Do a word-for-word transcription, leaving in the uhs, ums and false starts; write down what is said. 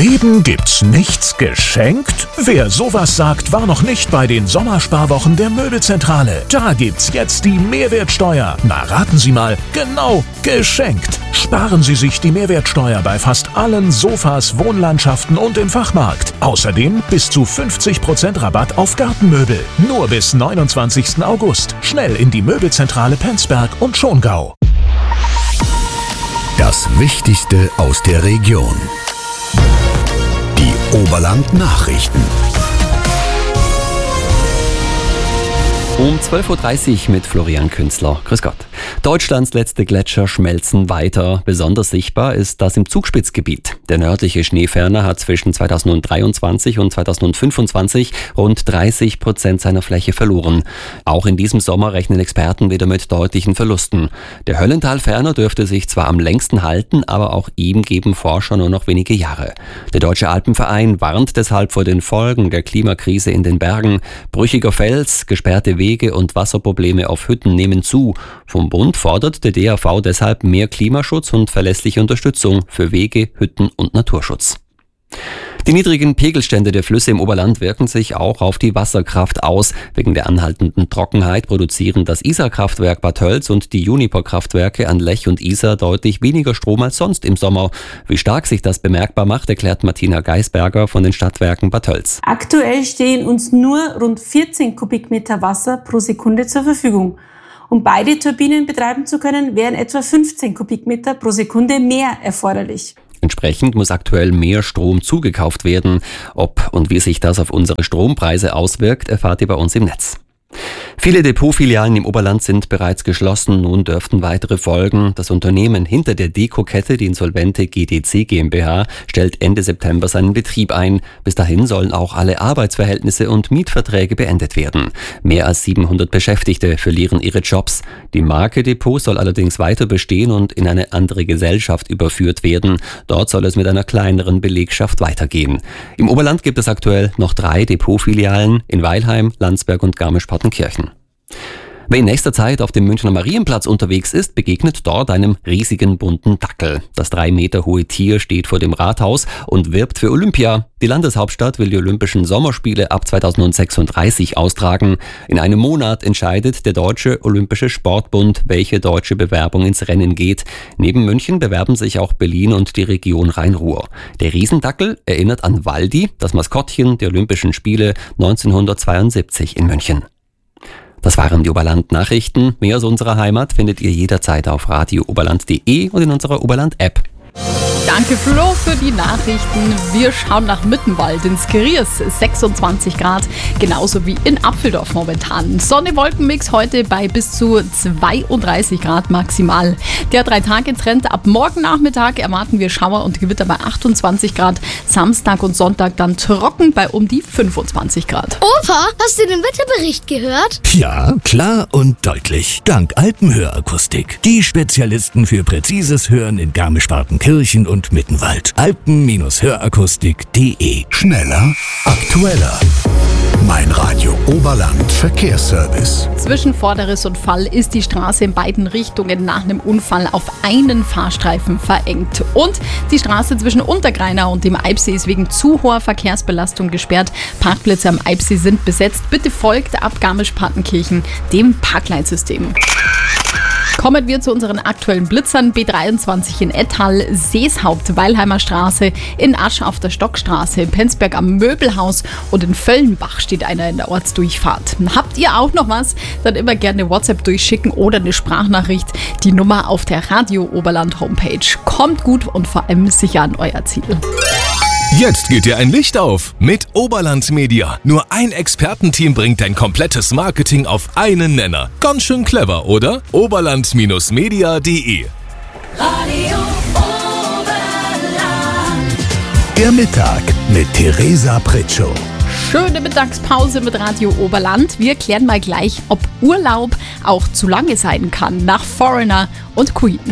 Leben gibt's nichts geschenkt? Wer sowas sagt, war noch nicht bei den Sommersparwochen der Möbelzentrale. Da gibt's jetzt die Mehrwertsteuer. Na, raten Sie mal, genau, geschenkt. Sparen Sie sich die Mehrwertsteuer bei fast allen Sofas, Wohnlandschaften und im Fachmarkt. Außerdem bis zu fünfzig Prozent Rabatt auf Gartenmöbel. Nur bis neunundzwanzigsten August. Schnell in die Möbelzentrale Penzberg und Schongau. Das Wichtigste aus der Region. Die Oberland-Nachrichten. Um zwölf Uhr dreißig mit Florian Künzler. Grüß Gott. Deutschlands letzte Gletscher schmelzen weiter. Besonders sichtbar ist das im Zugspitzgebiet. Der nördliche Schneeferner hat zwischen zweitausenddreiundzwanzig und zweitausendfünfundzwanzig rund dreißig Prozent seiner Fläche verloren. Auch in diesem Sommer rechnen Experten wieder mit deutlichen Verlusten. Der Höllentalferner dürfte sich zwar am längsten halten, aber auch ihm geben Forscher nur noch wenige Jahre. Der Deutsche Alpenverein warnt deshalb vor den Folgen der Klimakrise in den Bergen. Brüchiger Fels, gesperrte Wege und Wasserprobleme auf Hütten nehmen zu. Vom Bund fordert der D A V deshalb mehr Klimaschutz und verlässliche Unterstützung für Wege, Hütten und Naturschutz. Die niedrigen Pegelstände der Flüsse im Oberland wirken sich auch auf die Wasserkraft aus. Wegen der anhaltenden Trockenheit produzieren das Isarkraftwerk Bad Tölz und die Juniper-Kraftwerke an Lech und Isar deutlich weniger Strom als sonst im Sommer. Wie stark sich das bemerkbar macht, erklärt Martina Geisberger von den Stadtwerken Bad Tölz. Aktuell stehen uns nur rund vierzehn Kubikmeter Wasser pro Sekunde zur Verfügung. Um beide Turbinen betreiben zu können, wären etwa fünfzehn Kubikmeter pro Sekunde mehr erforderlich. Entsprechend muss aktuell mehr Strom zugekauft werden. Ob und wie sich das auf unsere Strompreise auswirkt, erfahrt ihr bei uns im Netz. Viele Depotfilialen im Oberland sind bereits geschlossen, nun dürften weitere folgen. Das Unternehmen hinter der Deko-Kette, die insolvente G D C GmbH, stellt Ende September seinen Betrieb ein. Bis dahin sollen auch alle Arbeitsverhältnisse und Mietverträge beendet werden. Mehr als siebenhundert Beschäftigte verlieren ihre Jobs. Die Marke Depot soll allerdings weiter bestehen und in eine andere Gesellschaft überführt werden. Dort soll es mit einer kleineren Belegschaft weitergehen. Im Oberland gibt es aktuell noch drei Depotfilialen in Weilheim, Landsberg und Garmisch-Partenkirchen. Wer in nächster Zeit auf dem Münchner Marienplatz unterwegs ist, begegnet dort einem riesigen bunten Dackel. Das drei Meter hohe Tier steht vor dem Rathaus und wirbt für Olympia. Die Landeshauptstadt will die Olympischen Sommerspiele ab zweitausendsechsunddreißig austragen. In einem Monat entscheidet der Deutsche Olympische Sportbund, welche deutsche Bewerbung ins Rennen geht. Neben München bewerben sich auch Berlin und die Region Rhein-Ruhr. Der Riesendackel erinnert an Waldi, das Maskottchen der Olympischen Spiele neunzehnhundertzweiundsiebzig in München. Das waren die Oberland-Nachrichten. Mehr aus unserer Heimat findet ihr jederzeit auf radio oberland punkt de und in unserer Oberland-App. Danke Flo für die Nachrichten. Wir schauen nach Mittenwald in Skiriers, sechsundzwanzig Grad, genauso wie in Apfeldorf momentan. Sonne-Wolken-Mix heute bei bis zu zweiunddreißig Grad maximal. Der Drei-Tage-Trend ab morgen Nachmittag erwarten wir Schauer und Gewitter bei achtundzwanzig Grad. Samstag und Sonntag dann trocken bei um die fünfundzwanzig Grad. Opa, hast du den Wetterbericht gehört? Ja, klar und deutlich. Dank Alpenhörakustik. Die Spezialisten für präzises Hören in Garmisch-Partenkirchen und Mittenwald. alpen-hörakustik punkt de. Schneller, aktueller. Mein Radio Oberland Verkehrsservice. Zwischen Vorderriss und Fall ist die Straße in beiden Richtungen nach einem Unfall auf einen Fahrstreifen verengt. Und die Straße zwischen Untergreina und dem Eibsee ist wegen zu hoher Verkehrsbelastung gesperrt. Parkplätze am Eibsee sind besetzt. Bitte folgt ab Garmisch-Partenkirchen dem Parkleitsystem. Kommen wir zu unseren aktuellen Blitzern. B dreiundzwanzig in Ettal, Seeshaupt, Weilheimer Straße, in Asch auf der Stockstraße, in Penzberg am Möbelhaus und in Völlenbach steht einer in der Ortsdurchfahrt. Habt ihr auch noch was? Dann immer gerne WhatsApp durchschicken oder eine Sprachnachricht. Die Nummer auf der Radio Oberland Homepage. Kommt gut und vor allem sicher an euer Ziel. Jetzt geht dir ein Licht auf mit Oberland Media. Nur ein Expertenteam bringt dein komplettes Marketing auf einen Nenner. Ganz schön clever, oder? oberland Media punkt de. Radio Oberland. Der Mittag mit Theresa Pritschow. Schöne Mittagspause mit Radio Oberland. Wir klären mal gleich, ob Urlaub auch zu lange sein kann nach Foreigner und Queen.